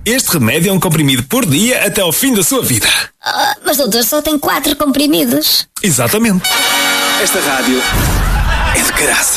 Este remédio é um comprimido por dia até ao fim da sua vida. Mas doutor, só tem 4 comprimidos. Exatamente. Esta rádio é de graça.